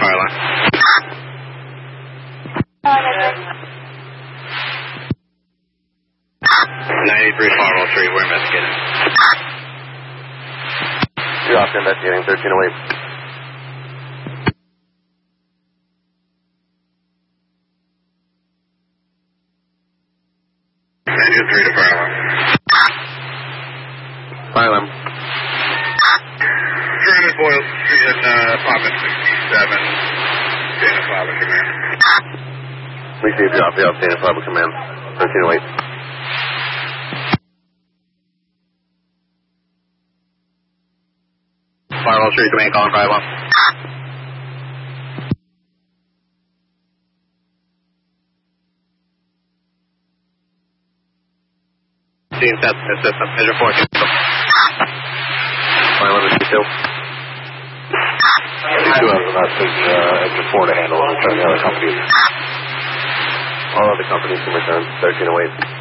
Airline. 93 Firewall 3, we're investigating. You're off to investigating 1308. Engine 3 to Fire Alarm. Fire alarm. 300 Boyle Street and Poppin 67. Dana Flava Command. Receive your off the Dana Flava Command. 1308. Firewall 3 Command calling 5-1. Team set the system. Measure 4. Fire alarm is 2. 2 out of that is engine 4 to handle and return the other companies. All other companies can return 1308.